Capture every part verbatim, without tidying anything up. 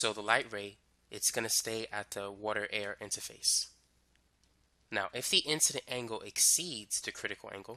So the light ray, it's going to stay at the water-air interface. Now, if the incident angle exceeds the critical angle,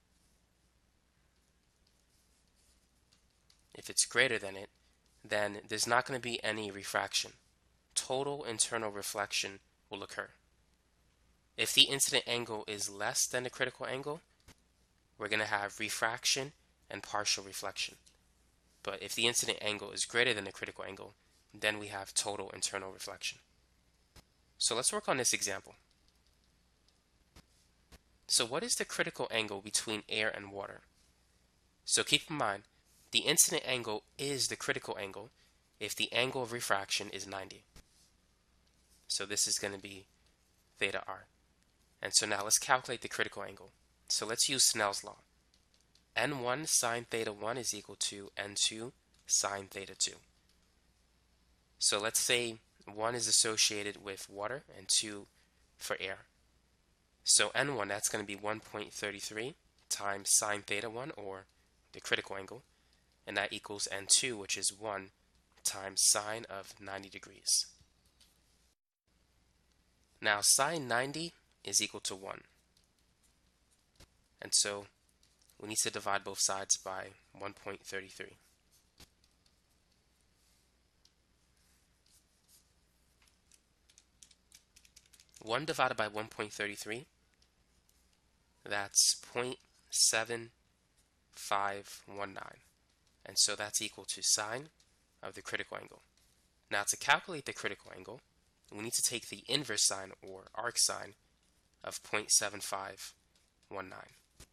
if it's greater than it, then there's not going to be any refraction. Total internal reflection will occur. If the incident angle is less than the critical angle, we're going to have refraction and partial reflection. But if the incident angle is greater than the critical angle, then we have total internal reflection. So let's work on this example. So what is the critical angle between air and water? So keep in mind, the incident angle is the critical angle if the angle of refraction is ninety. So this is going to be theta r. And so now let's calculate the critical angle. So let's use Snell's law. N one sine theta one is equal to N two sine theta two. So let's say one is associated with water and two for air. So N one, that's going to be one point three three times sine theta one, or the critical angle, and that equals N two, which is one times sine of ninety degrees. Now sine ninety is equal to one. And so we need to divide both sides by one point three three. one divided by one point three three, that's zero point seven five one nine. And so that's equal to sine of the critical angle. Now to calculate the critical angle, we need to take the inverse sine, or arc sine, of zero point seven five one nine.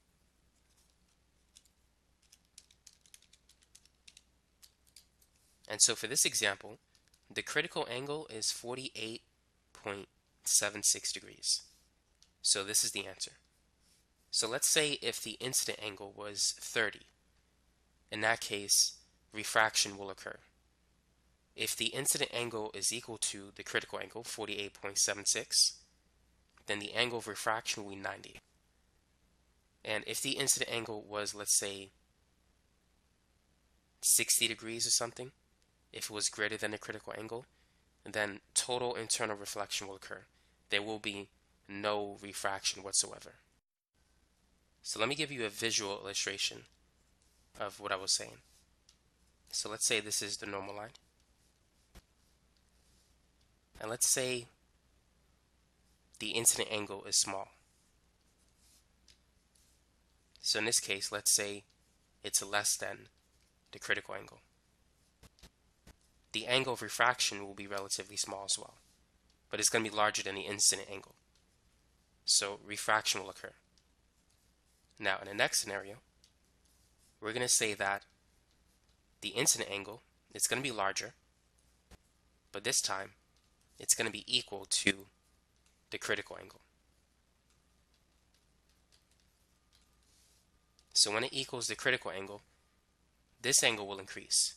And so for this example, the critical angle is forty-eight point seven six degrees. So this is the answer. So let's say if the incident angle was thirty. In that case, refraction will occur. If the incident angle is equal to the critical angle, forty-eight point seven six, then the angle of refraction will be ninety. And if the incident angle was, let's say, sixty degrees or something, if it was greater than the critical angle, then total internal reflection will occur. There will be no refraction whatsoever. So let me give you a visual illustration of what I was saying. So let's say this is the normal line. And let's say the incident angle is small. So in this case, let's say it's less than the critical angle. The angle of refraction will be relatively small as well, but it's going to be larger than the incident angle. So refraction will occur. Now in the next scenario, we're going to say that the incident angle is going to be larger, but this time it's going to be equal to the critical angle. So when it equals the critical angle, this angle will increase.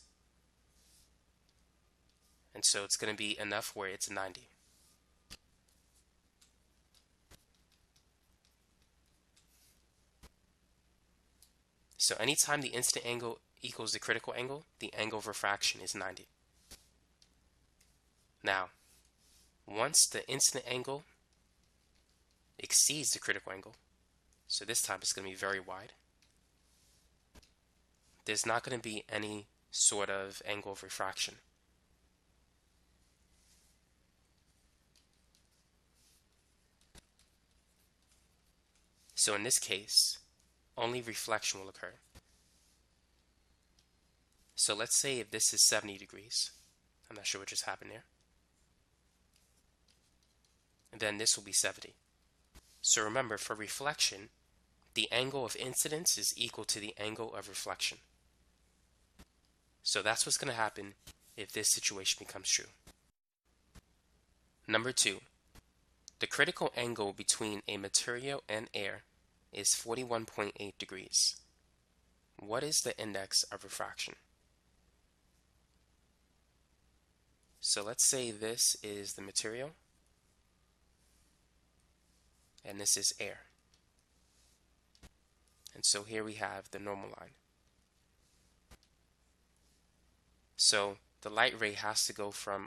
And so it's going to be enough where it's ninety. So anytime the incident angle equals the critical angle, the angle of refraction is ninety. Now, once the incident angle exceeds the critical angle, so this time it's going to be very wide, there's not going to be any sort of angle of refraction. So in this case, only reflection will occur. So let's say if this is seventy degrees, I'm not sure what just happened there, and then this will be seventy. So remember, for reflection, the angle of incidence is equal to the angle of reflection. So that's what's going to happen if this situation becomes true. Number two, the critical angle between a material and air is forty-one point eight degrees. What is the index of refraction? So let's say this is the material and this is air. And so here we have the normal line. So the light ray has to go from